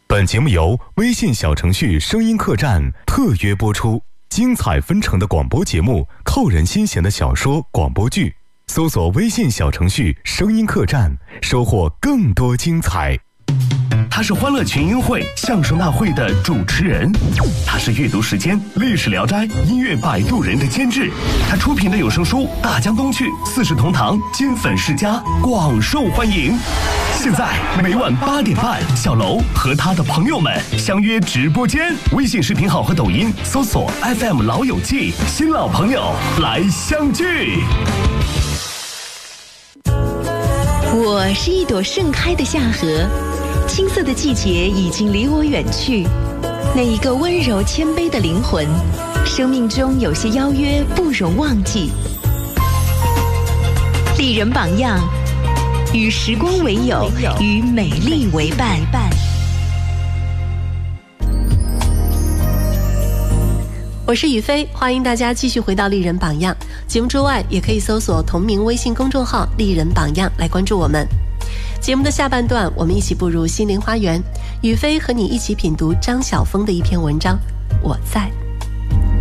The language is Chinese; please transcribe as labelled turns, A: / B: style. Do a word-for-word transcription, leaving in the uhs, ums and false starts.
A: 本节目由微信小程序声音客栈特约播出，精彩纷呈的广播节目，扣人心弦的小说广播剧，搜索微信小程序声音客栈，收获更多精彩。
B: 他是欢乐群英会相声大会的主持人，他是阅读时间历史聊斋音乐摆渡人的监制，他出品的有声书大江东去四世同堂金粉世家广受欢迎。现在每晚八点半，小楼和他的朋友们相约直播间，微信视频号和抖音搜索 F M 老友记，新老朋友来相聚。
C: 我是一朵盛开的夏荷，青涩的季节已经离我远去。那一个温柔谦卑的灵魂，生命中有些邀约不容忘记。丽人榜样，与时光为友，与美丽为伴。
D: 我是雨飞，欢迎大家继续回到丽人榜样。节目之外也可以搜索同名微信公众号丽人榜样来关注我们。节目的下半段，我们一起步入心灵花园，雨飞和你一起品读张晓峰的一篇文章，我在。